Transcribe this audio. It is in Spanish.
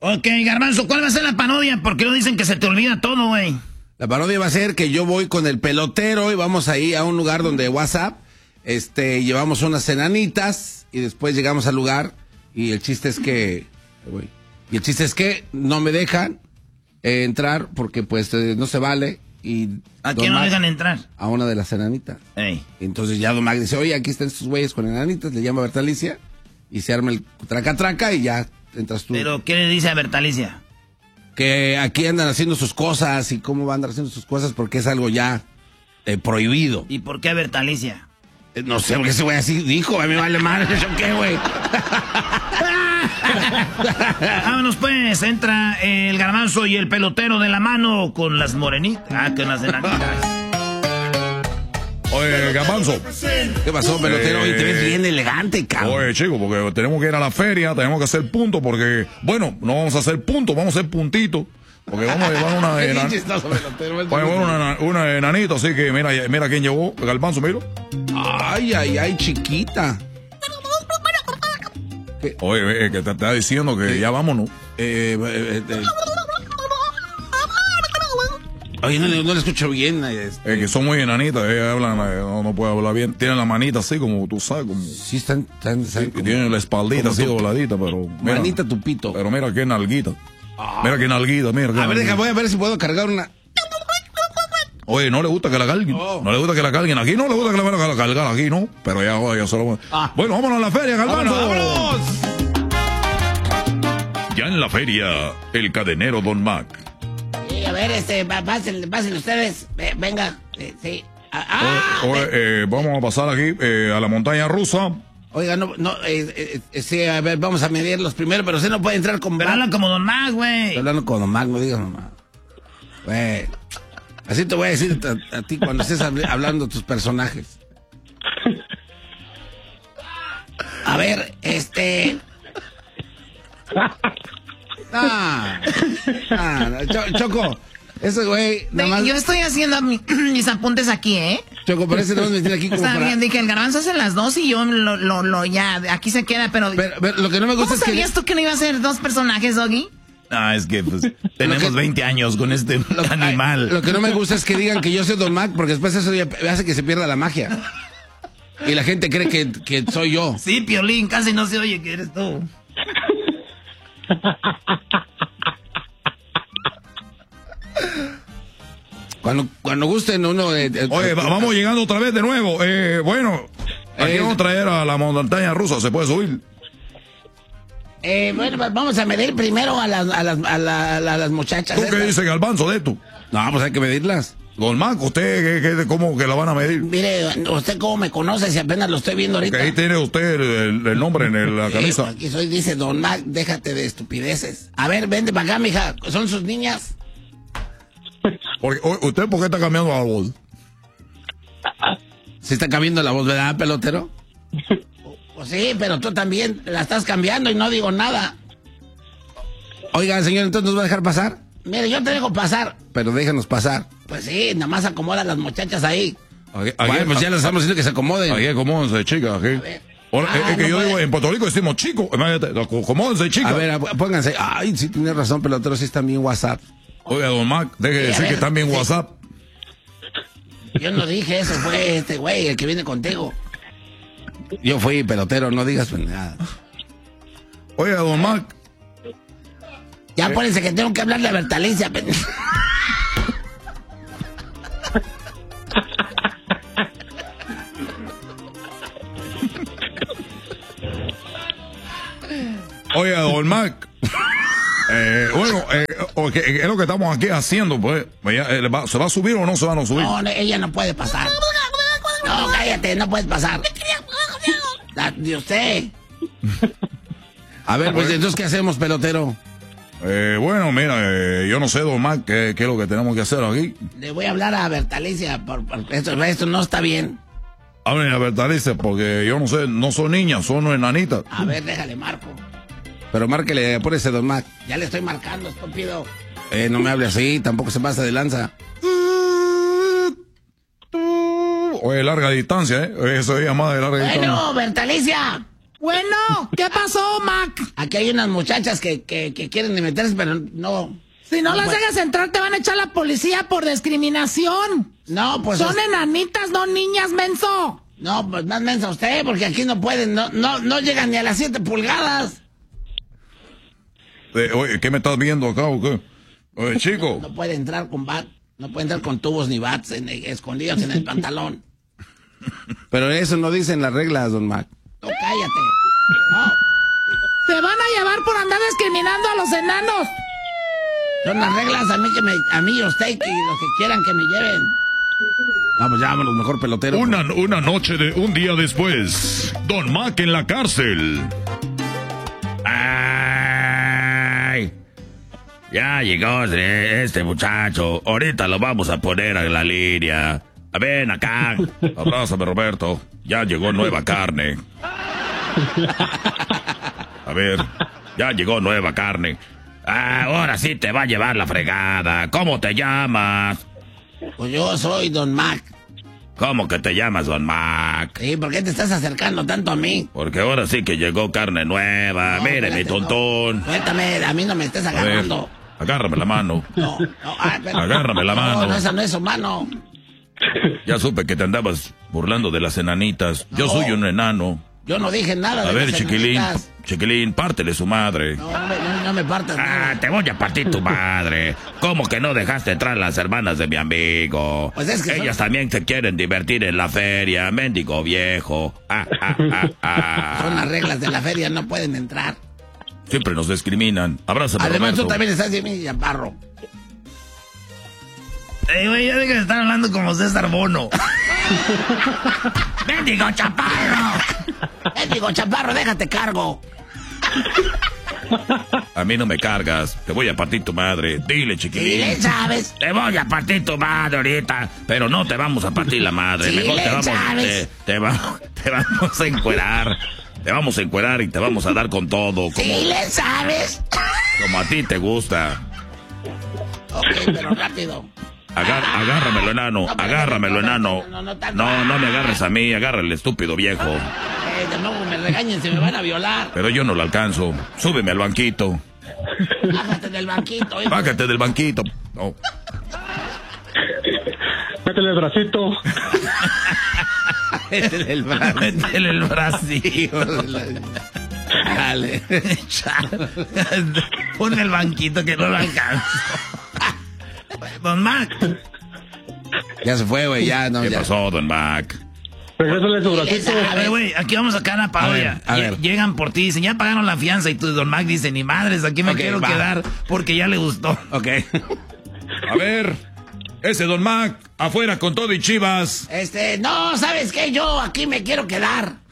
Ok, Garbanzo, ¿cuál va a ser la parodia? Porque no dicen que se te olvida todo, güey. La parodia va a ser que yo voy con el pelotero y vamos ahí a un lugar donde WhatsApp, llevamos unas enanitas y después llegamos al lugar y el chiste es que, no me dejan entrar porque pues no se vale y... ¿A quién no dejan entrar? A una de las enanitas. Ey. Entonces ya Don Mac dice, oye, aquí están estos güeyes con enanitas, le llama a Bertalicia y se arma el traca-traca y ya entras tú. ¿Pero qué le dice a Bertalicia? Que aquí andan haciendo sus cosas y cómo van a andar haciendo sus cosas porque es algo ya prohibido. ¿Y por qué Bertalicia? No sé, porque ese güey así dijo, a mí me vale mal, ¿eso qué, güey? Vámonos pues, entra el Garbanzo y el pelotero de la mano con las morenitas, con las enanitas. Oye, Garbanzo. ¿Qué pasó, pelotero? Hoy te ves bien elegante, cabrón. Oye, chico, porque tenemos que ir a la feria, tenemos que hacer puntos, porque, bueno, no vamos a hacer puntos, vamos a hacer puntitos. Porque vamos a llevar una enanita, así que mira quién llegó, el Garbanzo, mira. Ay, chiquita. Oye, que te está diciendo que ya vámonos. Oye, no le escucho bien. Que son muy enanitas, hablan, no puede hablar bien. Tienen la manita así como tú sabes. Como, sí, están sí, tienen la espaldita así dobladita, pero... Mira, manita tupito. Pero mira qué nalguita. Mira qué nalguita, mira. A ver, voy a ver si puedo cargar una... Oye, no le gusta que la carguen. Oh. No le gusta que la carguen. Aquí no le gusta que la vayan a cargar, aquí no. Pero ya solo... Bueno, vámonos a la feria, Garbanzo. ¡Vámonos! Ya en la feria, el cadenero Don Mac. Sí, a ver, pasen ustedes. Venga, sí. Vamos a pasar aquí a la montaña rusa. Oiga, sí, a ver, vamos a medirlos primero, pero usted no puede entrar con... Pero habla como Don Mac, güey. Estoy hablando con Don Mac, no digas mamá. Güey, así te voy a decir a ti cuando estés hablando de tus personajes. A ver, Choco, ese güey... Yo estoy haciendo mis apuntes aquí, ¿eh? Choco, pero ese no me tiene aquí como Está bien, dije, el Garbanzo hace las 2 y yo ya, aquí se queda, pero lo que no me gusta es que... ¿Sabías tú que no iba a ser 2 personajes, Doggy? Es que pues tenemos 20 años con este animal. Lo que no me gusta es que digan que yo soy Don Mac, porque después eso ya hace que se pierda la magia. Y la gente cree que soy yo. Sí, Piolín, casi no se oye que eres tú. Cuando gusten uno... Oye, vamos llegando otra vez de nuevo. Bueno, aquí vamos a traer a la montaña rusa, ¿se puede subir? Bueno, vamos a medir primero a las muchachas. ¿Tú qué dices, Garbanzo, de esto? No, pues hay que medirlas. Don Mac, ¿usted cómo que la van a medir? Mire, ¿usted cómo me conoce si apenas lo estoy viendo ahorita? Que ahí tiene usted el nombre en la camisa. Aquí dice Don Mac, déjate de estupideces. A ver, vente para acá, mija. ¿Son sus niñas? ¿Usted por qué está cambiando la voz? ¿Se está cambiando la voz, verdad, pelotero? Pues sí, pero tú también la estás cambiando y no digo nada. Oiga, señor, ¿entonces nos va a dejar pasar? Mire, yo te dejo pasar. Pero déjanos pasar. Pues sí, nada más acomoda a las muchachas ahí. Bueno, pues ya les estamos diciendo que se acomoden. Aquí acomódense, chicas, aquí. Es que yo digo, en Puerto Rico decimos chicos. Acomódense, chicas. A ver, pónganse. Ay, sí, tienes razón, pelotero, sí están bien WhatsApp. Oiga, Don Mac, deje de decir que están bien WhatsApp. Yo no dije eso, fue este güey, el que viene contigo. Yo fui pelotero, no digas nada. Oiga, Don Mac. Ya acuérdense que tengo que hablarle a Bertalicia. Oiga, Don Mac. Bueno, es lo que estamos aquí haciendo, pues. ¿Se va a subir o no se van a subir? No, ella no puede pasar. No, cállate, no puedes pasar. De usted. A ver, pues entonces, ¿qué hacemos, pelotero? Bueno, mira, yo no sé, Don Mac, qué es lo que tenemos que hacer aquí. Le voy a hablar a Bertalicia, esto no está bien. Hablen a Bertalicia, porque yo no sé, no son niñas, son enanitas. A ver, déjale, marco. Pero márquele, apúrese, Don Mac. Ya le estoy marcando, estúpido. No me hable así, tampoco se pasa de lanza. Oye, larga distancia, eso es llamada de larga distancia. Bueno, Bertalicia. Bueno, ¿qué pasó, Mac? Aquí hay unas muchachas que quieren meterse, pero no. Si no las pues- dejas entrar, te van a echar la policía por discriminación. No, pues. Son enanitas, no niñas, menso. No, pues más mensa usted, porque aquí no pueden, no llegan ni a las 7 pulgadas. Oye, ¿qué me estás viendo acá o qué? Oye, chico. No puede entrar con no puede entrar con tubos ni bats escondidos en el pantalón. Pero eso no dicen las reglas, don Mac. No, cállate. No, Te van a llevar por andar discriminando a los enanos. son las reglas a mí y a usted y los que quieran que me lleven. Vamos, vámonos, mejor pelotero. Una noche un día después, Don Mac en la cárcel. ¡Ay! Ya llegó este muchacho. Ahorita lo vamos a poner a la línea. Ven acá. Abrázame, Roberto. Ya llegó nueva carne. A ver, ya llegó nueva carne. Ahora sí te va a llevar la fregada. ¿Cómo te llamas? Pues yo soy Don Mac. ¿Cómo que te llamas, Don Mac? Sí, ¿por qué te estás acercando tanto a mí? Porque ahora sí que llegó carne nueva. No, Mire, mi espérate, tontón. no. Suéltame, a mí no me estés A ver, agarrando. agárrame la mano. No, espérate. Agárrame la mano. No, esa no es su mano. Ya supe que te andabas burlando de las enanitas. Yo No. soy un enano. Yo no dije nada A de ver, las chiquilín, enanitas. chiquilín, pártele su madre. No me partas nada. Te voy a partir tu madre. ¿Cómo que no dejaste entrar las hermanas de mi amigo? Pues es que ellas son- también se quieren divertir en la feria, mendigo viejo. Son las reglas de la feria, no pueden entrar. Siempre nos discriminan. Abrázame, Además, Roberto. tú también estás de mí, chaparro. Güey, ya deja de estar hablando como César Bono. ¡Mendigo chaparro! ¡Mendigo chaparro, déjate cargo! A mí no me cargas. Te voy a partir tu madre. Dile, ¿Y chiquilín. le sabes? Te voy a partir tu madre ahorita, pero no te vamos a partir la madre. Sí, Mejor le te vamos, sabes. te vamos a encuerar. Te vamos a encuerar y te vamos a dar con todo, como, ¿Sí le sabes? como a ti te gusta. Ok, pero rápido. Agárramelo, enano, No, pero agárramelo, no, enano. no tanto. No me agarres a mí, agarra el estúpido viejo. De nuevo me regañen, se me van a violar. Pero yo no lo alcanzo. Súbeme al banquito. Bájate del banquito, hijo. Bájate del banquito. No. Métele el bracito. Métele el brazo. Métele el bracito. Dale. Ponme el banquito que no lo alcanzo. Don Mac. Ya se fue, güey, ya no. ¿Qué ya. pasó, Don Mac? Regrésale su ¿Sí le bracito. A ver, sabes? güey, aquí vamos a sacar la parodia. A ver. Llegan por ti, dicen, ya pagaron la fianza. Y tú, Don Mac, dice, ni madres, aquí me Ok, quiero va. quedar porque ya le gustó. Ok. A ver, ese Don Mac, afuera con todo y chivas. No, ¿sabes qué? Yo aquí me quiero quedar.